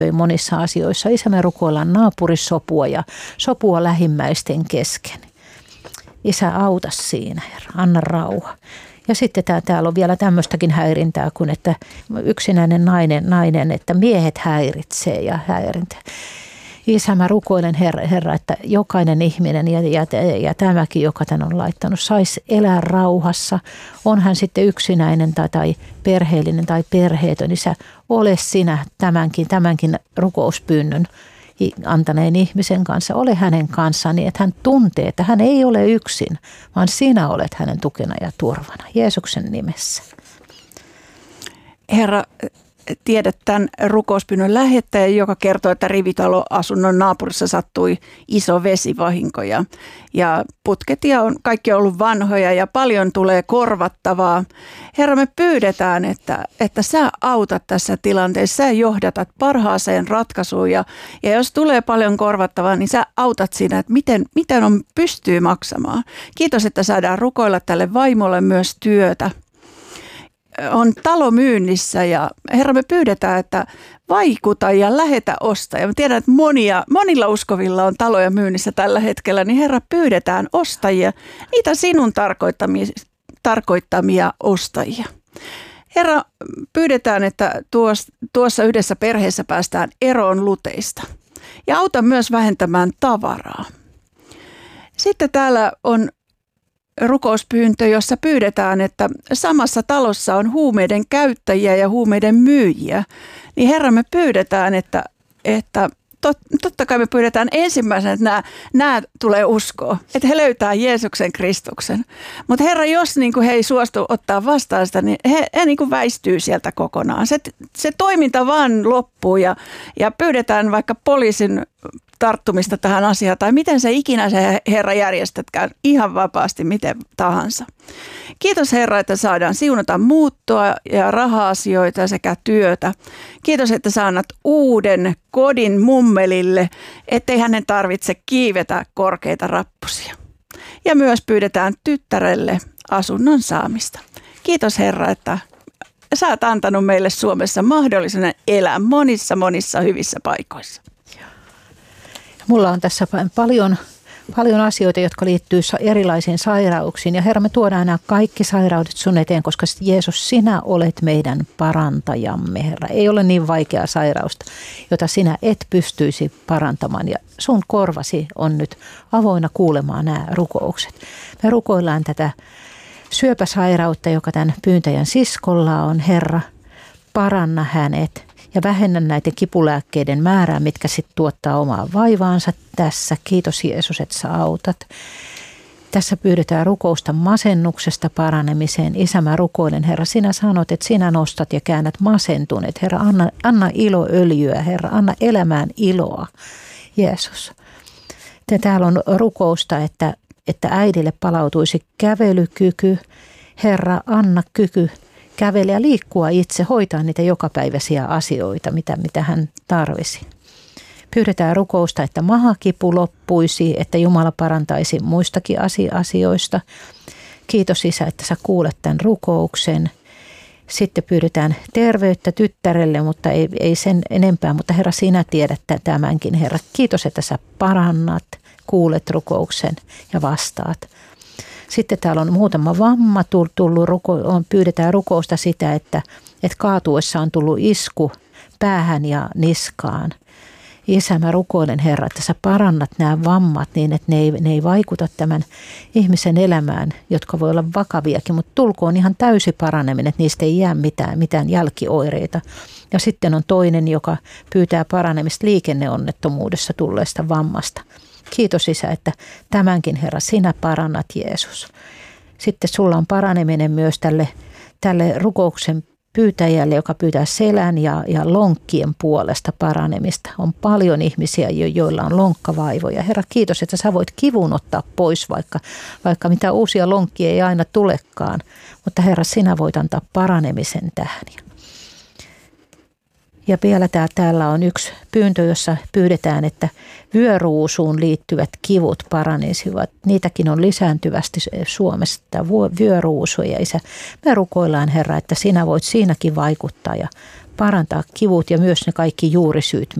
monissa asioissa. Isä, me rukoillaan naapurisopua ja sopua lähimmäisten kesken. Isä, auta siinä, Herra, anna rauha. Ja sitten täällä on vielä tämmöistäkin häirintää kuin, että yksinäinen nainen, että miehet häiritsee ja häirintää. Isä, mä rukoilen Herra, että jokainen ihminen ja tämäkin, joka tän on laittanut, saisi elää rauhassa. On hän sitten yksinäinen tai perheellinen tai perheetön. Isä, ole sinä tämänkin rukouspyynnön antaneen ihmisen kanssa. Ole hänen kanssaan niin, että hän tuntee, että hän ei ole yksin, vaan sinä olet hänen tukena ja turvana. Jeesuksen nimessä. Herra, tiedät tämän rukouspyynnön lähettäjä, joka kertoo, että rivitaloasunnon naapurissa sattui iso vesivahinko ja putket ja kaikki on ollut vanhoja ja paljon tulee korvattavaa. Herra, me pyydetään, että sä autat tässä tilanteessa, sä johdatat parhaaseen ratkaisuun ja jos tulee paljon korvattavaa, niin sä autat siinä, että miten on pystyy maksamaan. Kiitos, että saadaan rukoilla tälle vaimolle myös työtä. On talo myynnissä ja Herra, me pyydetään, että vaikuta ja lähetä ostajia. Mä tiedän, että monilla uskovilla on taloja myynnissä tällä hetkellä, niin Herra, pyydetään ostajia, niitä sinun tarkoittamia ostajia. Herra, pyydetään, että tuossa yhdessä perheessä päästään eroon luteista ja auta myös vähentämään tavaraa. Sitten täällä on rukouspyyntö, jossa pyydetään, että samassa talossa on huumeiden käyttäjiä ja huumeiden myyjiä, niin Herra, me pyydetään, että totta kai me pyydetään ensimmäisenä, että nämä tulee uskoa, että he löytää Jeesuksen Kristuksen. Mutta Herra, jos he ei suostu ottaa vastaan sitä, niin he väistyy sieltä kokonaan. Se toiminta vaan loppuu ja pyydetään vaikka poliisin tarttumista tähän asiaan, tai miten se ikinä se Herra järjestätkään ihan vapaasti, miten tahansa. Kiitos Herra, että saadaan siunata muuttoa ja raha-asioita sekä työtä. Kiitos, että sä annat uuden kodin mummelille, ettei hänen tarvitse kiivetä korkeita rappusia. Ja myös pyydetään tyttärelle asunnon saamista. Kiitos Herra, että sä oot antanut meille Suomessa mahdollisuuden elää monissa hyvissä paikoissa. Mulla on tässä paljon asioita, jotka liittyy erilaisiin sairauksiin. Ja Herra, me tuodaan nämä kaikki sairaudet sun eteen, koska Jeesus, sinä olet meidän parantajamme, Herra. Ei ole niin vaikeaa sairausta, jota sinä et pystyisi parantamaan. Ja sun korvasi on nyt avoinna kuulemaan nämä rukoukset. Me rukoillaan tätä syöpäsairautta, joka tämän pyyntäjän siskolla on, Herra. Paranna hänet. Ja vähennä näiden kipulääkkeiden määrää, mitkä sitten tuottaa omaa vaivaansa tässä. Kiitos Jeesus, että sä autat. Tässä pyydetään rukousta masennuksesta paranemiseen. Isä, mä rukoilen, Herra, sinä sanot, että sinä nostat ja käännät masentuneet. Herra, anna iloöljyä, Herra, anna elämään iloa, Jeesus. Täällä on rukousta, että äidille palautuisi kävelykyky. Herra, anna kyky kävellä ja liikkua itse, hoitaa niitä jokapäiväisiä asioita, mitä hän tarvisi. Pyydetään rukousta, että mahakipu loppuisi, että Jumala parantaisi muistakin asioista. Kiitos Isä, että sä kuulet tämän rukouksen. Sitten pyydetään terveyttä tyttärelle, mutta ei sen enempää, mutta Herra, sinä tiedät tämänkin, Herra. Kiitos, että sä parannat, kuulet rukouksen ja vastaat. Sitten täällä on muutama vamma pyydetään rukousta sitä, että kaatuessa on tullut isku päähän ja niskaan. Isä, mä rukoilen, Herra, että sä parannat nämä vammat niin, että ne ei vaikuta tämän ihmisen elämään, jotka voi olla vakaviakin, mutta tulkoon ihan täysi paraneminen, että niistä ei jää mitään jälkioireita. Ja sitten on toinen, joka pyytää paranemista liikenneonnettomuudessa tulleesta vammasta. Kiitos Isä, että tämänkin Herra, sinä parannat Jeesus. Sitten sulla on paraneminen myös tälle rukouksen pyytäjälle, joka pyytää selän ja lonkkien puolesta paranemista. On paljon ihmisiä, joilla on lonkkavaivoja. Herra, kiitos, että sä voit kivun ottaa pois, vaikka mitä uusia lonkkia ei aina tulekaan. Mutta Herra, sinä voit antaa paranemisen tähän. Ja vielä täällä on yksi pyyntö, jossa pyydetään, että vyöruusuun liittyvät kivut paranisivat. Niitäkin on lisääntyvästi Suomessa, vyöruusuja. Isä, me rukoillaan, Herra, että sinä voit siinäkin vaikuttaa ja parantaa kivut ja myös ne kaikki juurisyyt,